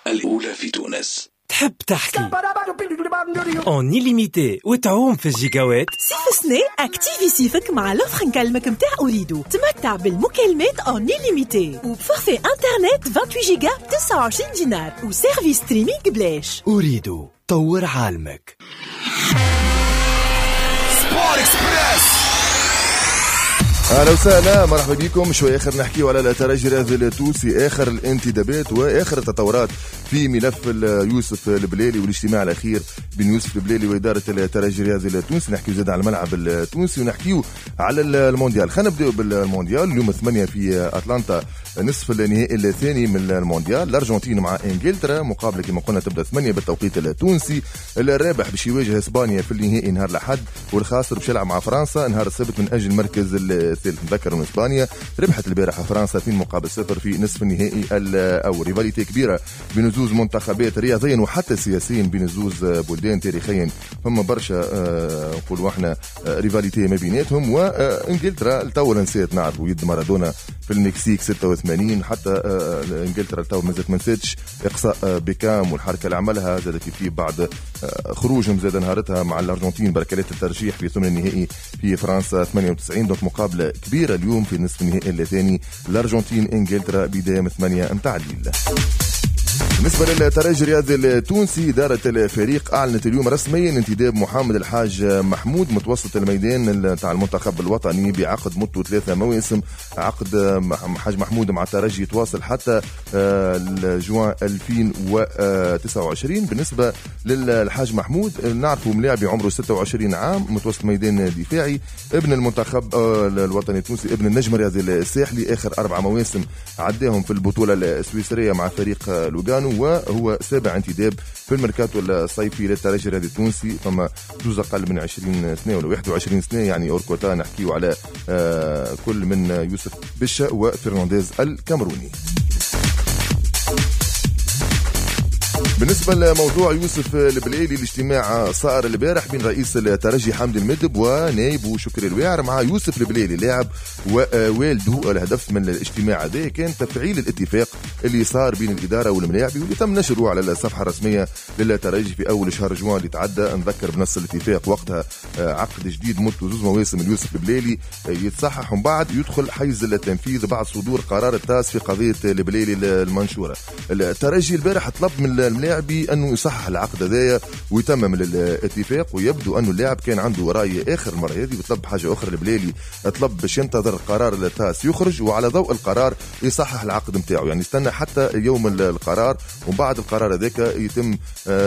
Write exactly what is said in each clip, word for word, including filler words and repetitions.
الأولى في تونس. تحب تحكي اون إليميتي وتعوم في الجيجاوات؟ صيف سنة اكتيفي صيفك مع لوفر نكلمك متاع أوريدو. تمتع بالمكالمات اون إليميتي وبفورفي انترنت ثمانية وعشرين جيجا ب تسعة وعشرين دينار وسيرفيس ستريمينغ ببلاش. أوريدو، طور عالمك. سبور اكسبريس. اهلا وسهلا، مرحبا بكم. شوي اخر نحكيو على الترجي الرياضي التونسي، اخر الانتدابات واخر التطورات في ملف يوسف البليلي والاجتماع الاخير بين يوسف البليلي واداره الترجي الرياضي التونسي. نحكيو زاد على الملعب التونسي ونحكيو على المونديال. خلينا نبداو بالمونديال. اليوم ثمانية في اتلانتا نصف النهائي الثاني من المونديال، الارجنتين مع انجلترا، مقابله كما قلنا تبدا ثمانية بالتوقيت التونسي. الرابح باش يواجه اسبانيا في النهائي نهار الاحد، والخاسر باش يلعب مع فرنسا نهار السبت من اجل المركز الثالث. نذكر ان اسبانيا ربحت البارحه فرنسا اثنين مقابل صفر في نصف النهائي الاول. ريفاليتي كبيره بين زوز منتخبات رياضيا وحتى سياسيا، بين زوز بلدان تاريخيا فما برشا نقولوا احنا ريفاليتي ما بيناتهم. وانجلترا التو نسيت نعرفوا يد مارادونا في المكسيك ستة وثمانين، حتى انجلترا التو مازالت ما نسيتش اقصاء بيكام والحركه اللي عملها زاد كيف بعد خروجهم زاد نهارتها مع الارجنتين بركلات الترجيح في ثمن النهائي في فرنسا ثمانية وتسعين. دونك مقابله كبيره اليوم في نصف النهائي الثاني، الارجنتين انجلترا بدايه ثمانية متاع الليل. بالنسبة للترجي الرياضي التونسي، إدارة الفريق أعلنت اليوم رسميا انتداب محمد الحاج محمود متوسط الميدان تاع المنتخب الوطني بعقد مدته ثلاثة مواسم. عقد الحاج محمود مع الترجي يتواصل حتى جوان ألفين وتسعة وعشرين. بالنسبة للحاج محمود نعرفه ملاعبي عمره ستة وعشرين عام، متوسط ميدان دفاعي، ابن المنتخب الوطني التونسي، ابن النجم الرياضي الساحلي. آخر أربع مواسم عداهم في البطولة السويسرية مع فريق لوغانو، وهو سابع انتداب في الميركاتو الصيفي للترجي الرياضي التونسي. فما جزء أقل من عشرين سنة ولا واحد وعشرين سنة يعني أوركوتا. نحكيو على آه كل من يوسف بشا وفرنانديز الكامروني. بالنسبة لموضوع يوسف البليلي، الاجتماع صار البارح بين رئيس الترجي حمدي المدب ونائبه شكري الواعر مع يوسف البليلي لاعب ووالده. الهدف من الاجتماع هذا كان تفعيل الاتفاق اللي صار بين الإدارة والملاعبي واللي تم نشره على الصفحة الرسمية للترجي في أول شهر جوان اللي تعدى. نذكر بنص الاتفاق وقتها عقد جديد مدته زوز مواسم ليوسف البليلي يتصحح ومن بعد يدخل حيز التنفيذ بعد صدور قرار التاس في قضية البليلي المنشورة. الترجي البارح طلب من اللاعبي انه يصحح العقد هذايا ويتمم الاتفاق، ويبدو انه اللاعب كان عنده راي اخر المره هذه وطلب حاجه اخرى. البليلي طلب باش ينتظر قرار التاس يخرج وعلى ضوء القرار يصحح العقد نتاعو، يعني يستنى حتى يوم القرار ومن بعد القرار هذاك يتم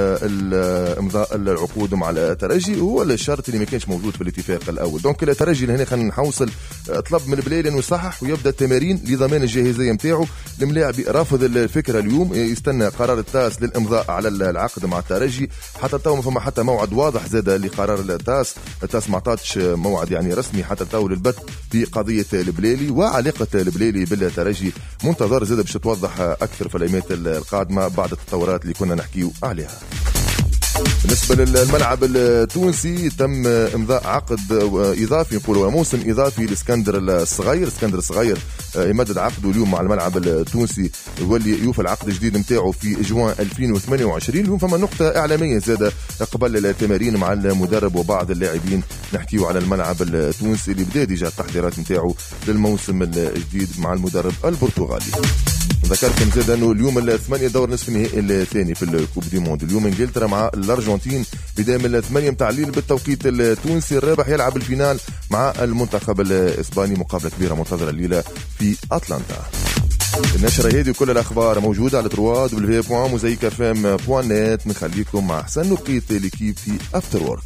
امضاء العقود مع الترجي. هو الشرط اللي ما كانش موجود في الاتفاق الاول. دونك الترجي هنا خلينا نحوصل طلب من البليلي انه يصحح ويبدا التمارين لضمان الجاهزيه نتاعو. الملاعبي رافض الفكره اليوم، يستنى قرار التاس للامضاء على العقد مع الترجي. حتى تو ما فما حتى موعد واضح زاد لقرار التاس. التاس ما عطاتش موعد يعني رسمي حتى تو للبت في قضيه البليلي، وعلاقه البليلي بالترجي منتظر زاد باش توضح اكثر في الايامات القادمه بعد التطورات اللي كنا نحكيو عليها. بالنسبة للملعب التونسي تم امضاء عقد اضافي، نقولوا موسم اضافي لاسكندر الصغير. اسكندر الصغير يمدد عقده اليوم مع الملعب التونسي، يولي يوفى العقد الجديد نتاعو في جوان ألفين وثمانية وعشرين. اليوم فما نقطة اعلامية زادة قبل التمارين مع المدرب وبعض اللاعبين. نحكيو على الملعب التونسي اللي بدا ديجا التحضيرات نتاعو للموسم الجديد مع المدرب البرتغالي. ذكركم زاد انه اليوم الثمانية دور نصف النهائي الثاني في الكوب دي موند. اليوم انجلترا مع الارجنتين بدايه من الثمانية متاع الليل بالتوقيت التونسي. الرابح يلعب الفينال مع المنتخب الاسباني. مقابله كبيره منتظره الليله في اتلانتا. النشرة هذه وكل الأخبار موجودة على دبليو دبليو بوان موزايك اف ام بوان نت. نخليكم مع حسن وبقية ليكيب في افتر وورك.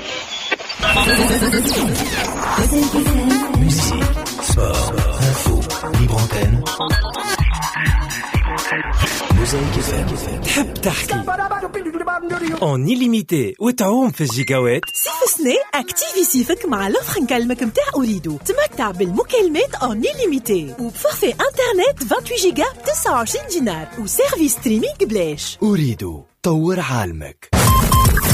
تحب تحكي اون إليميتي وتعوم في الجيجاوات؟ صيف سنة اكتيفي صيفك مع لوفر نكلمك متاع أوريدو. تمتع بالمكالمات اون إليميتي وبفورفي انترنت ثمانية وعشرين جيجا ب تسعة وعشرين دينار وسيرفيس ستريمينغ ببلاش. أوريدو، طور عالمك.